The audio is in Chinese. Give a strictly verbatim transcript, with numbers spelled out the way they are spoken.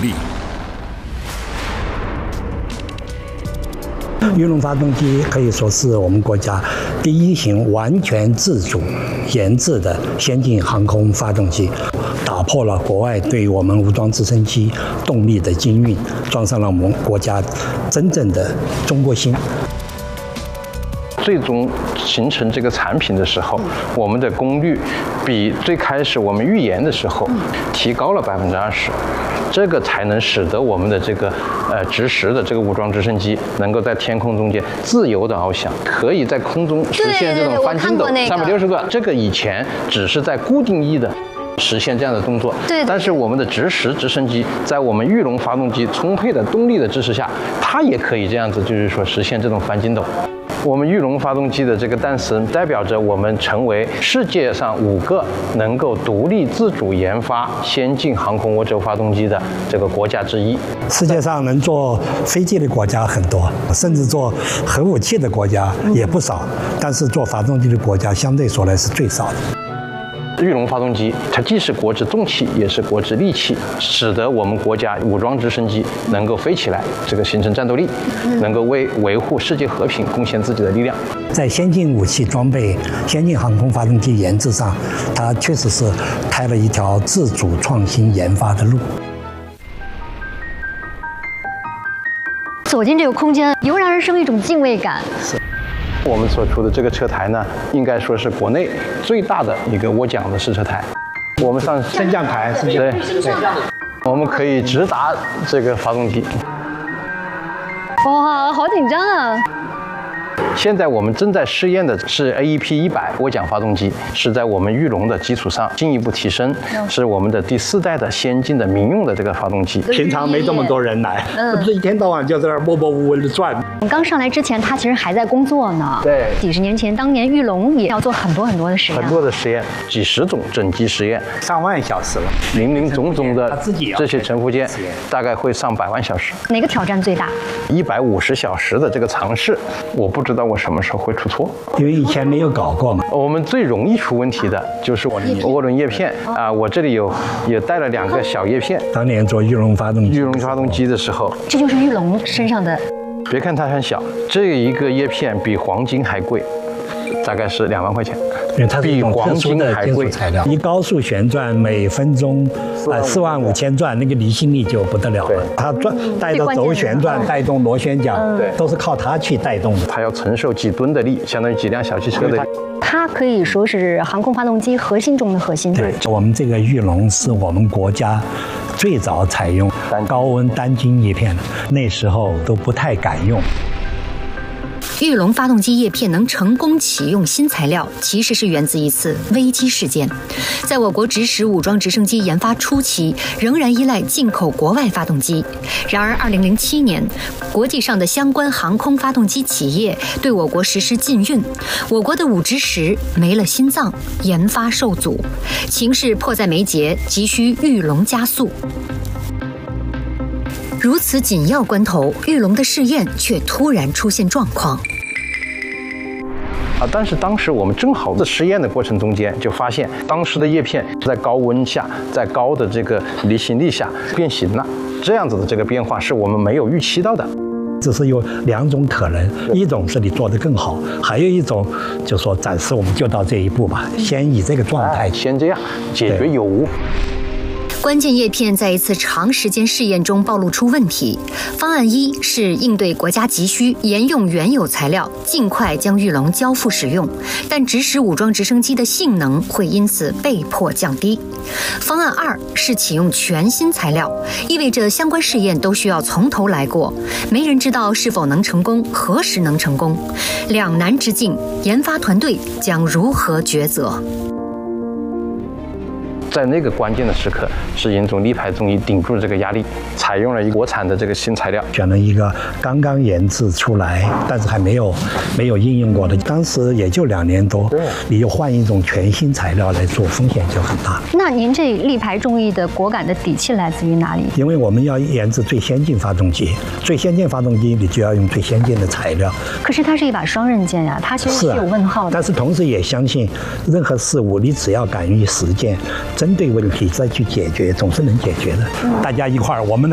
力。 玉龙发动机可以说是我们国家第一型完全自主研制的先进航空发动机，打破了国外对我们武装直升机动力的禁运，装上了我们国家真正的中国心。 最终形成这个产品的时候，我们的功率比最开始我们预研的时候提高了百分之二十，这个才能使得我们的这个呃直十的这个武装直升机能够在天空中间自由的翱翔，可以在空中实现这种翻筋斗三百六十度。这个以前只是在固定翼的实现这样的动作， 对。 但是我们的直十直升机在我们玉龙发动机充沛的动力的支持下，它也可以这样子，就是说实现这种翻筋斗。我们玉龙发动机的这个诞生，代表着我们成为世界上五个能够独立自主研发先进航空涡轴发动机的这个国家之一。 世界上能做飞机的国家很多，甚至做核武器的国家也不少，但是做发动机的国家相对说来是最少的。 玉龙发动机，它既是国之重器，也是国之利器，使得我们国家武装直升机能够飞起来，这个形成战斗力，能够为维护世界和平贡献自己的力量。 在先进武器装备、先进航空发动机研制上，它确实是开了一条自主创新研发的路。 走进这个空间，油然而生一种敬畏感。 是。我们所处的这个车台呢，应该说是国内最大的一个涡桨的试车台。我们上升降台是对，对，我们可以直达这个发动机。 哇，好紧张啊！ 现在我们正在试验的是 A E P 一百涡桨发动机，是在我们玉龙的基础上进一步提升，是我们的第四代的先进的民用的这个发动机。 平常没这么多人来， 嗯， 不是一天到晚就在那儿默默无闻的转。 刚上来之前，他其实还在工作呢。 对， 几十年前，当年玉龙也要做很多很多的实验， 很多的实验，几十种整机实验， 上万小时了， 林林总总的这些乘附件，大概会上百万小时。 哪个挑战最大？ 一百五十小时的这个尝试，我不知道我什么时候会出错， 因为以前没有搞过嘛。 我们最容易出问题的就是涡轮叶片啊，我这里有也带了两个小叶片。 当年做玉龙发动机， 玉龙发动机的时候， 这就是玉龙身上的。 别看它很小，这一个叶片比黄金还贵，大概是两万块钱。 因为它是一种特殊的金属材料，一高速旋转每分钟啊四万五千转，那个离心力就不得了了。它转带着轴旋转，带动螺旋桨，对，都是靠它去带动的。 它要承受几吨的力，相当于几辆小汽车的力。 它可以说是航空发动机核心中的核心。 对，我们这个玉龙是我们国家最早采用高温单晶叶片的，那时候都不太敢用。 玉龙发动机叶片能成功启用新材料，其实是源自一次危机事件。在我国直十武装直升机研发初期，仍然依赖进口国外发动机。然而，二零零七年，国际上的相关航空发动机企业对我国实施禁运，我国的武直十没了心脏，研发受阻，情势迫在眉睫，急需玉龙加速。如此紧要关头，玉龙的试验却突然出现状况。 啊，但是当时我们正好在实验的过程中间，就发现当时的叶片在高温下，在高的这个离心力下变形了，这样子的这个变化是我们没有预期到的。 只是有两种可能，一种是你做得更好，还有一种就说暂时我们就到这一步吧，先以这个状态， 先这样解决有无。 关键叶片在一次长时间试验中暴露出问题。方案一是应对国家急需，沿用原有材料，尽快将玉龙交付使用，但直十武装直升机的性能会因此被迫降低。方案二是启用全新材料，意味着相关试验都需要从头来过，没人知道是否能成功，何时能成功。两难之境，研发团队将如何抉择？ 在那个关键的时刻，是银总力排众议顶住这个压力，采用了一个国产的这个新材料， 选了一个刚刚研制出来，但是还没有没有应用过的，当时也就两年多，你又换一种全新材料来做，风险就很大。 那您这力排众议的果敢的底气来自于哪里？ 因为我们要研制最先进发动机，最先进发动机你就要用最先进的材料。 可是它是一把双刃剑呀，它其实是有问号的。 但是同时也相信，任何事物你只要敢于实践，针对问题再去解决，总是能解决的。嗯、大家一块儿，我们。